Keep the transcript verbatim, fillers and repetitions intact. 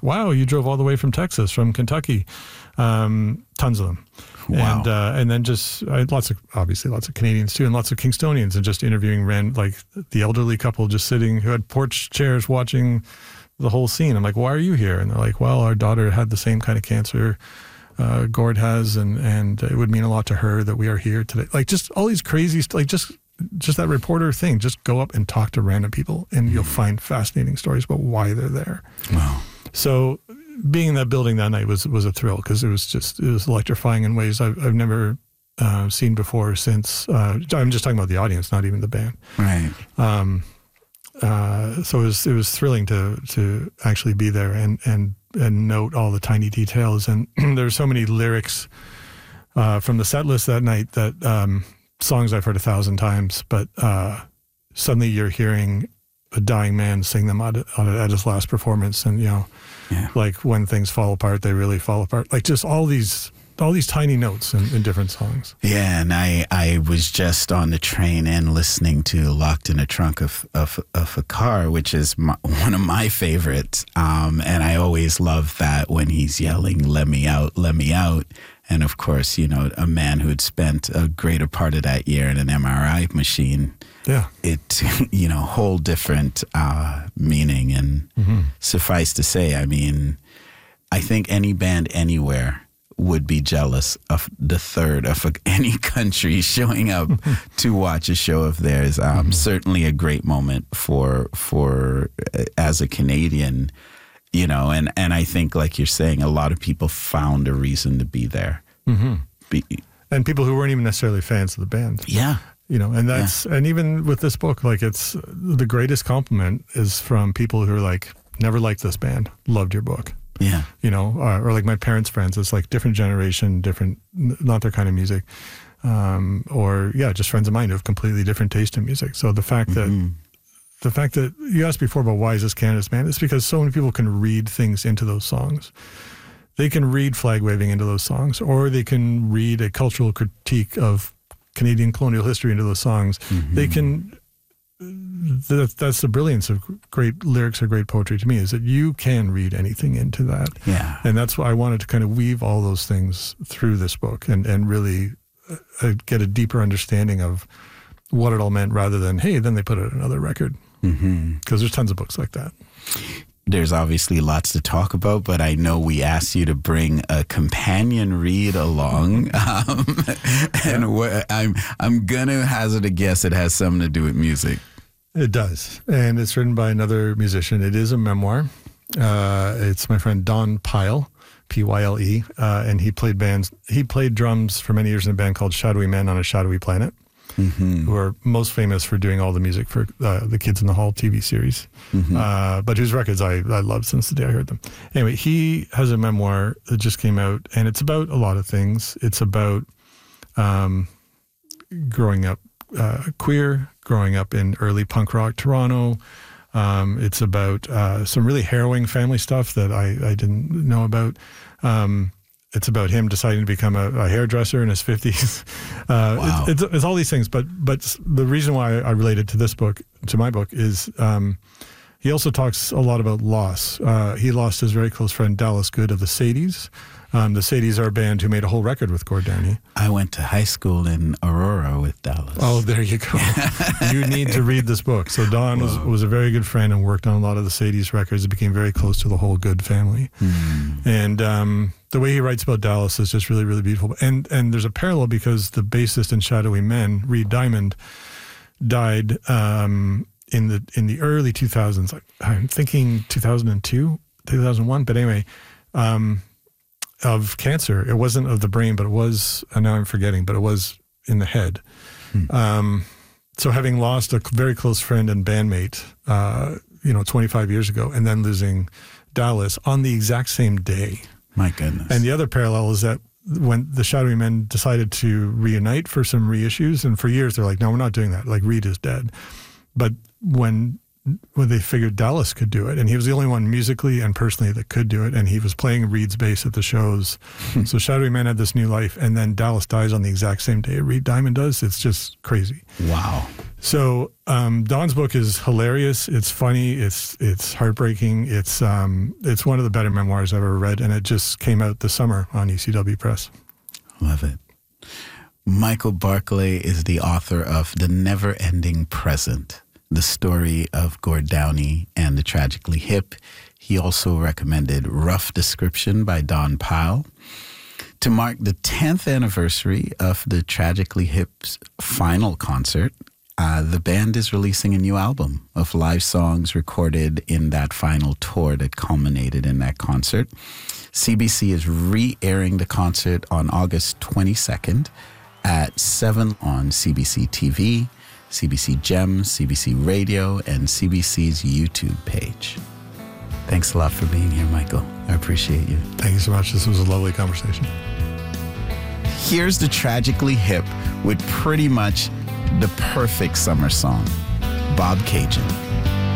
wow, you drove all the way from Texas, from Kentucky. Um, tons of them. Wow. And, uh, and then just uh, lots of, obviously lots of Canadians too, and lots of Kingstonians, and just interviewing ran like the elderly couple just sitting who had porch chairs watching the whole scene. I'm like, why are you here? And they're like, well, our daughter had the same kind of cancer uh, Gord has, and, and it would mean a lot to her that we are here today. Like just all these crazy, like just, just that reporter thing, just go up and talk to random people and you'll find fascinating stories about why they're there. Wow. So being in that building that night was, was a thrill, because it was just, it was electrifying in ways I've, I've never uh, seen before since, uh, I'm just talking about the audience, not even the band. Right. Um, uh, so it was, it was thrilling to, to actually be there and, and, and note all the tiny details. And there's so many lyrics uh, from the set list that night that um, songs I've heard a thousand times, but uh, suddenly you're hearing a dying man sing them at, at his last performance. And, you know, Yeah. like when things fall apart, they really fall apart. Like just all these, all these tiny notes in, in different songs. Yeah, and I, I was just on the train and listening to Locked in a Trunk of of, of a Car, which is my, one of my favorites. Um, and I always love that when he's yelling, "Let me out, let me out." And of course, you know, a man who had spent a greater part of that year in an M R I machine. Yeah. It, you know, whole different uh, meaning. And mm-hmm. suffice to say, I mean, I think any band anywhere would be jealous of the third of a, any country showing up to watch a show of theirs. Um, mm-hmm. Certainly a great moment for, for uh, as a Canadian, you know, and, and I think, like you're saying, a lot of people found a reason to be there. Mm-hmm. Be, and people who weren't even necessarily fans of the band. Yeah. You know, and that's, yeah. and even with this book, like it's, the greatest compliment is from people who are like, never liked this band, loved your book. Yeah. You know, uh, or like my parents' friends, it's like different generation, different, not their kind of music. Um, or yeah, just friends of mine who have completely different taste in music. So the fact mm-hmm. that, the fact that you asked before about why is this Canada's band, it's because so many people can read things into those songs. They can read flag waving into those songs, or they can read a cultural critique of Canadian colonial history into those songs. Mm-hmm. They can, that, that's the brilliance of great lyrics or great poetry to me, is that you can read anything into that. Yeah. And that's why I wanted to kind of weave all those things through this book and, and really uh, get a deeper understanding of what it all meant, rather than, hey, then they put it on another record. Because mm-hmm. there's tons of books like that. There's obviously lots to talk about, but I know we asked you to bring a companion read along, um, and yeah. I'm I'm gonna hazard a guess it has something to do with music. It does, and it's written by another musician. It is a memoir. Uh, it's my friend Don Pyle, P Y L E, uh, and he played bands. He played drums for many years in a band called Shadowy Men on a Shadowy Planet. Mm-hmm. Who are most famous for doing all the music for uh, the Kids in the Hall T V series, mm-hmm. uh, but whose records I, I loved since the day I heard them. Anyway, he has a memoir that just came out, and it's about a lot of things. It's about um, growing up uh, queer, growing up in early punk rock Toronto. Um, it's about uh, some really harrowing family stuff that I, I didn't know about. Um, It's about him deciding to become a, a hairdresser in his fifties. Uh, wow. it's, it's, it's all these things, but but the reason why I related to this book, to my book, is um, he also talks a lot about loss. Uh, he lost his very close friend Dallas Good of the Sadies. Um, the Sadies are a band who made a whole record with Gord Downie. I went to high school in Aurora with Dallas. Oh, there you go. You need to read this book. So Don was, was a very good friend and worked on a lot of the Sadies records. It became very close to the whole Good family. Mm. And um, the way he writes about Dallas is just really, really beautiful. And and there's a parallel because the bassist in Shadowy Men, Reed Diamond, died um, in the in the early two thousands. I'm thinking two thousand two, two thousand one. But anyway, um, of cancer. It wasn't of the brain, but it was, and now I'm forgetting, but it was in the head. Hmm. Um, so having lost a very close friend and bandmate, uh, you know, twenty-five years ago, and then losing Dallas on the exact same day. My goodness. And the other parallel is that when the Shadowy Men decided to reunite for some reissues, and for years they're like, no, we're not doing that. Like, Reed is dead. But when when they figured Dallas could do it, and he was the only one musically and personally that could do it, and he was playing Reed's bass at the shows. So Shadowy Men had this new life, and then Dallas dies on the exact same day Reed Diamond does. It's just crazy. Wow. So um, Don's book is hilarious. It's funny. It's it's heartbreaking. It's um, it's one of the better memoirs I've ever read, and it just came out this summer on U C W Press. Love it. Michael Barclay is the author of The Never-Ending Present, the story of Gord Downie and the Tragically Hip. He also recommended Rough Description by Don Pyle. To mark the tenth anniversary of the Tragically Hip's final concert, Uh, the band is releasing a new album of live songs recorded in that final tour that culminated in that concert. C B C is re-airing the concert on August twenty-second at seven on C B C T V, C B C Gems, C B C Radio, and C B C's YouTube page. Thanks a lot for being here, Michael. I appreciate you. Thank you so much. This was a lovely conversation. Here's the Tragically Hip with pretty much the perfect summer song, Bob Cajun.